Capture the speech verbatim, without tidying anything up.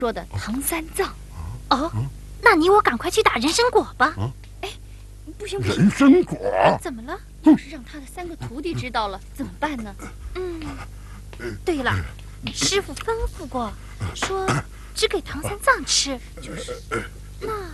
说的唐三藏。哦，那你我赶快去打人参果吧。哎，不行不行， 人参果怎么了？要是让他的三个徒弟知道了怎么办呢？嗯，对了，师傅吩咐过，说只给唐三藏吃。就是，那。